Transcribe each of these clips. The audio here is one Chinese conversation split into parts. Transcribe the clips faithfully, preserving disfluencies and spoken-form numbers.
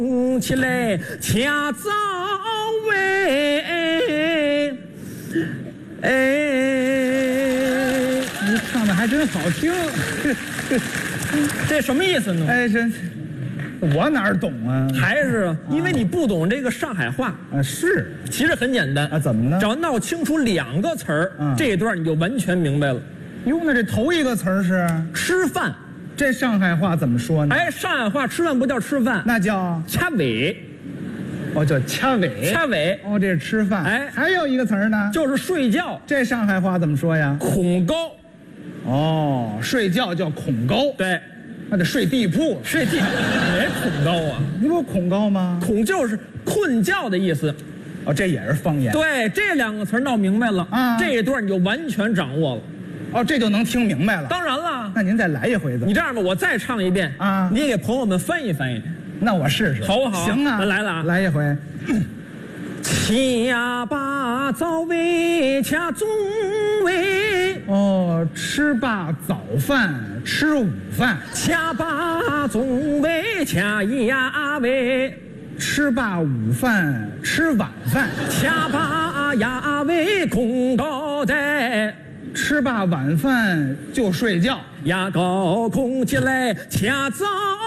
起来恰早喂，哎， 你唱的还真好听。 这什么意思呢？ 哎，这我哪儿懂啊？ 还是因为你不懂这个上海话啊，是其实很简单啊，怎么呢？ 只要闹清楚两个词儿， 嗯这一段你就完全明白了。 哟，那这头一个词儿是吃饭， 这上海话怎么说呢？ 哎，上海话吃饭不叫吃饭， 那叫掐尾， 哦，叫掐尾。 掐尾哦，这是吃饭。 哎还有一个词儿呢， 就是睡觉， 这上海话怎么说呀？ 恐高。 哦，睡觉叫恐高， 对， 那得睡地铺了。 睡地也恐高啊， 你不恐高吗？ 恐就是困觉的意思。 哦，这也是方言。 对，这两个词儿闹明白了啊这一段你就完全掌握了。 哦，这就能听明白了。 当然了， 那您再来一回子。 你这样吧，我再唱一遍啊你也给朋友们翻译翻译， 那我试试， 好不好？ 行啊， 那来了啊， 来一回。 掐罢早喂，掐中喂， 哦，吃罢早饭，吃午饭， 掐罢中喂，掐呀喂， 吃罢午饭，吃晚饭， 掐罢呀喂，空高在。 吃罢晚饭就睡觉， 呀高空起来掐早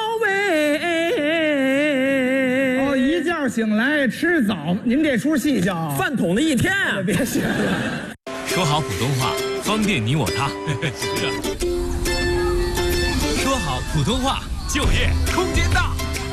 喂。 哦，一觉醒来吃早，您这出戏叫饭桶的一天啊！ 别学了。 说好普通话，方便你我他。说好普通话，就业空间大。